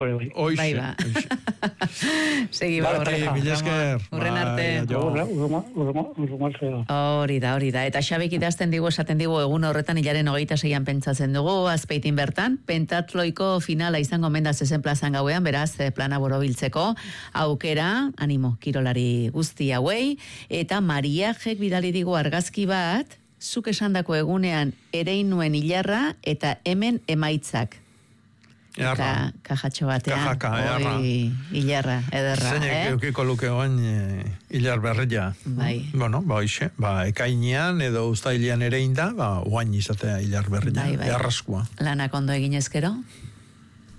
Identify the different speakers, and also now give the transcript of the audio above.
Speaker 1: Bai, ba. Segi ba, urren arte. Hori da. Eta Xabik idazten digu, esaten digu, egun horretan hilaren 26an pentsatzen dugu, Azpeitin bertan, pentatloiko finala izango mendaz ezen plazan gauean, beraz, plana borobiltzeko, aukera, animo, kirolari guzti hauei, eta Mariajek bidali digu argazki bat, zuk esandako egunean ereinuen hilarra, eta hemen emaitzak. Eta kajatxo batean. Hilarra, ederra.
Speaker 2: Zeinek eukiko luke oain hilar berria.
Speaker 1: Bai.
Speaker 2: Bueno, hoxe, ekainean edo uztailean ere inda, oain izatea hilar berria.
Speaker 1: Bai.
Speaker 2: Arraskua.
Speaker 1: Lanak ondo egin ezkero?